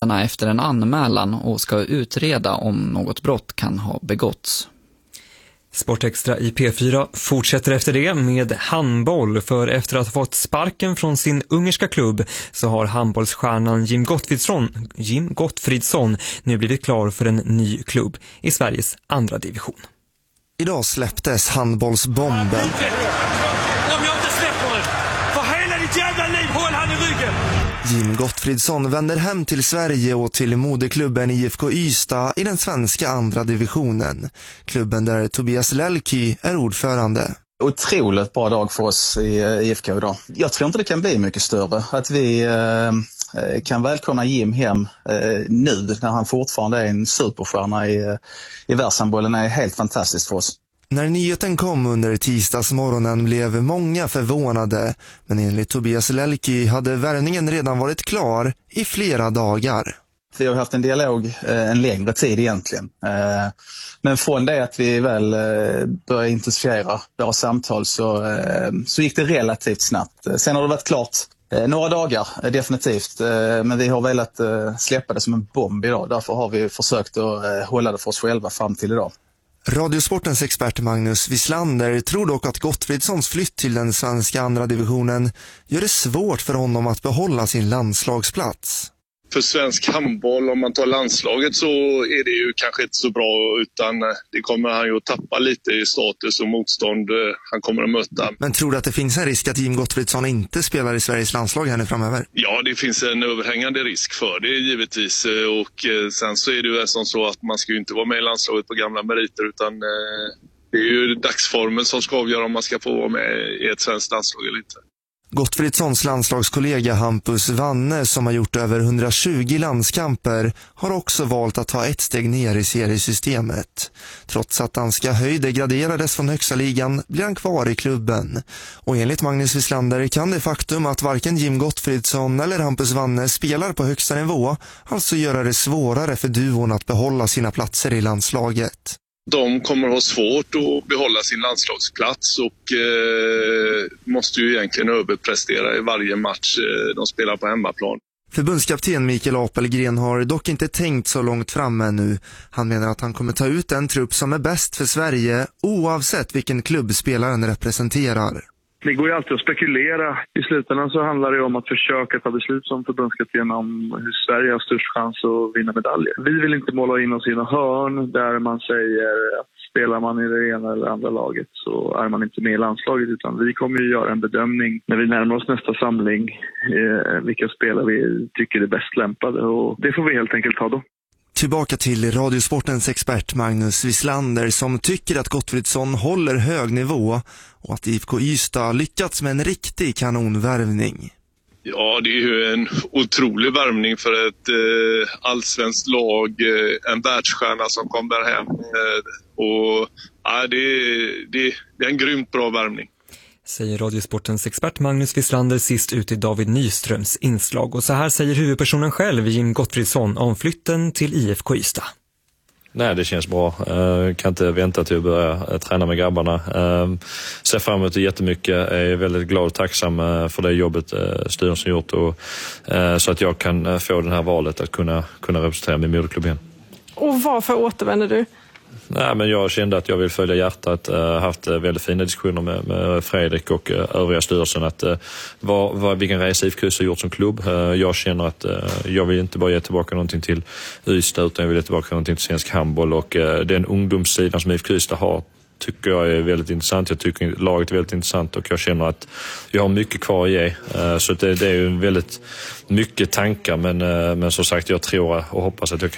spelarna efter en anmälan och ska utreda om något brott kan ha begåtts. Sportextra i P4 fortsätter efter det med handboll, för efter att ha fått sparken från sin ungerska klubb så har handbollsstjärnan Jim Gottfridsson nu blivit klar för en ny klubb i Sveriges andra division. Idag släpptes handbollsbomben. Om jag inte släpper den, för hela ditt jävla liv håll han i ryggen. Jim Gottfridsson vänder hem till Sverige och till moderklubben IFK Ystad i den svenska andra divisionen. Klubben där Tobias Lelki är ordförande. Otroligt bra dag för oss i IFK idag. Jag tror inte det kan bli mycket större. Att vi kan välkomna Jim hem nu när han fortfarande är en superstjärna i världshandbollen är helt fantastiskt för oss. När nyheten kom under tisdagsmorgonen blev många förvånade, men enligt Tobias Lelki hade värvningen redan varit klar i flera dagar. Vi har haft en dialog en längre tid egentligen. Men från det att vi väl började intensifiera våra samtal så gick det relativt snabbt. Sen har det varit klart några dagar definitivt, men vi har velat släppa det som en bomb idag. Därför har vi försökt att hålla det för oss själva fram till idag. Radiosportens expert Magnus Wislander tror dock att Gottfridssons flytt till den svenska andra divisionen gör det svårt för honom att behålla sin landslagsplats. För svensk handboll, om man tar landslaget, så är det ju kanske inte så bra, utan det kommer han ju att tappa lite i status och motstånd han kommer att möta. Men tror du att det finns en risk att Jim Gottfridsson inte spelar i Sveriges landslag här nu framöver? Ja, det finns en överhängande risk för det givetvis, och sen så är det ju som så att man ska ju inte vara med i landslaget på gamla meriter, utan det är ju dagsformen som ska avgöra om man ska få vara med i ett svenskt landslag eller inte. Gottfridssons landslagskollega Hampus Wanne, som har gjort över 120 landskamper, har också valt att ta ett steg ner i seriesystemet. Trots att danska höjd degraderades från högsta ligan blir han kvar i klubben. Och enligt Magnus Wislander kan det faktum att varken Jim Gottfridsson eller Hampus Wanne spelar på högsta nivå alltså göra det svårare för duon att behålla sina platser i landslaget. De kommer att ha svårt att behålla sin landslagsplats och måste ju egentligen överprestera i varje match de spelar på hemmaplan. Förbundskapten Mikael Apelgren har dock inte tänkt så långt fram ännu. Han menar att han kommer ta ut en trupp som är bäst för Sverige oavsett vilken klubb spelaren representerar. Det går ju alltid att spekulera. I slutändan så handlar det om att försöka ta beslut som förbundskapten om hur Sverige har störst chans att vinna medaljer. Vi vill inte måla in oss i några hörn där man säger att spelar man i det ena eller andra laget så är man inte med i landslaget, utan vi kommer ju göra en bedömning när vi närmar oss nästa samling vilka spelare vi tycker är bäst lämpade, och det får vi helt enkelt ta då. Tillbaka till Radiosportens expert Magnus Wislander, som tycker att Gottfridsson håller hög nivå och att IFK Ystad lyckats med en riktig kanonvärvning. Ja, det är ju en otrolig värvning för ett allsvenskt lag, en världsstjärna som kommer hem. Och ja, det är en grymt bra värvning. Säger Radiosportens expert Magnus Wislander sist ut i David Nyströms inslag. Och så här säger huvudpersonen själv, Jim Gottfridsson, om flytten till IFK Ystad. Nej, det känns bra. Kan inte vänta till att börja träna med grabbarna. Ser fram emot det jättemycket. Är väldigt glad och tacksam för det jobbet styrelsen gjort. Och, så att jag kan få det här valet att kunna representera min moderklubb igen. Och varför återvänder du? Nej, men jag kände att jag vill följa hjärtat. Haft väldigt fina diskussioner med Fredrik och övriga styrelsen att vilken resa IFK Ystad har gjort som klubb. Jag känner att jag vill inte bara ge tillbaka någonting till Ystad, utan jag vill ge tillbaka någonting till svensk handboll, och den ungdomssidan som IFK Ystad har tycker jag är väldigt intressant. Jag tycker laget är väldigt intressant och jag känner att jag har mycket kvar att ge. Så det är ju väldigt mycket tankar, men som sagt, jag tror och hoppas att jag